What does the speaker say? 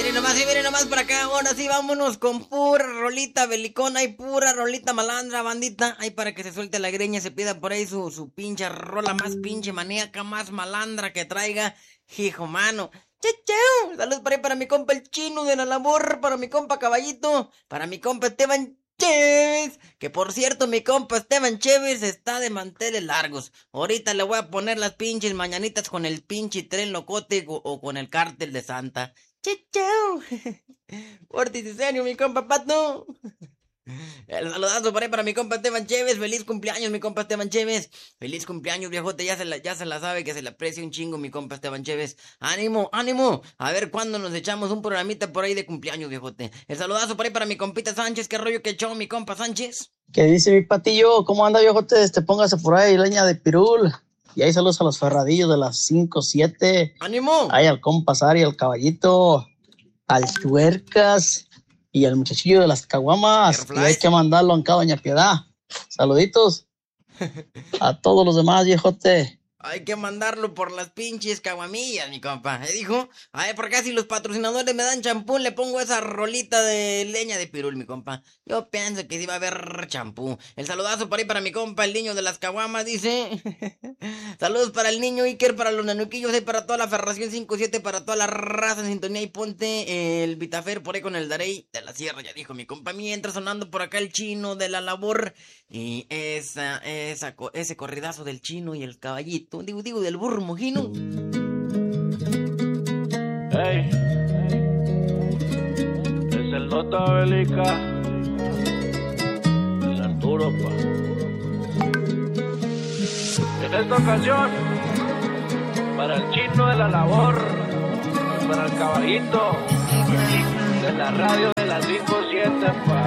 Miren nomás para acá. Ahora sí, vámonos con pura rolita belicona y pura rolita malandra, bandita. Ahí para que se suelte la greña, se pida por ahí su pinche rola más pinche maníaca, más malandra que traiga. Hijo, mano. Chau. Salud por ahí para mi compa el chino de la labor, para mi compa Caballito, para mi compa Esteban Chévez, que por cierto mi compa Esteban Chévez está de manteles largos. Ahorita le voy a poner las pinches mañanitas con el pinche tren locote o con el cártel de Santa. Chau. Ortiz y Senio, mi compa Pato. El saludazo por ahí para mi compa Esteban Chévez. Feliz cumpleaños, mi compa Esteban Chévez. Feliz cumpleaños, viejote. Ya se la sabe que se le aprecia un chingo, mi compa Esteban Chévez. Ánimo. A ver cuándo nos echamos un programita por ahí de cumpleaños, viejote. El saludazo por ahí para mi compita Sánchez. Qué rollo que echó mi compa Sánchez. ¿Qué dice mi patillo? ¿Cómo anda, viejote? Póngase por ahí leña de pirul. Y ahí saludos a los ferradillos de las 5-7. ¡Ánimo! Ahí al compa Sari, al Caballito, al Tuercas y al muchachillo de las caguamas. Y hay que mandarlo acá, doña Piedad. Saluditos a todos los demás, viejote. Hay que mandarlo por las pinches caguamillas, mi compa. Dijo, a ver, por acá si los patrocinadores me dan champú, le pongo esa rolita de leña de pirul, mi compa. Yo pienso que sí va a haber champú. El saludazo por ahí para mi compa, el niño de las caguamas, dice. Saludos para el niño Iker, para los nanuquillos, y para toda la Ferración 5-7, para toda la raza en sintonía. Y ponte el Vitafer por ahí con el Darey de la Sierra, ya dijo mi compa. Mientras sonando por acá el chino de la labor. Y ese corridazo del chino y el caballito. Digo, del burro mojino. Hey, es el Nota Bélica, es Arturo, pa. En esta ocasión, para el chino de la labor, y para el caballito de la radio de las 5-7, pa.